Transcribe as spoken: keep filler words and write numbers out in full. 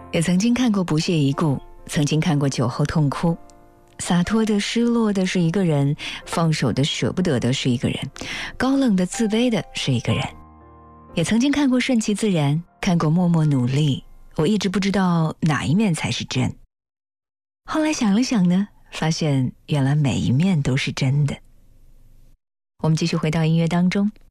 也曾经看过不屑一顾，曾经看过酒后痛哭。洒脱的失落的是一个人，放手的舍不得的是一个人，高冷的自卑的是一个人。也曾经看过顺其自然，看过默默努力，我一直不知道哪一面才是真。后来想了想呢，发现原来每一面都是真的。我们继续回到音乐当中，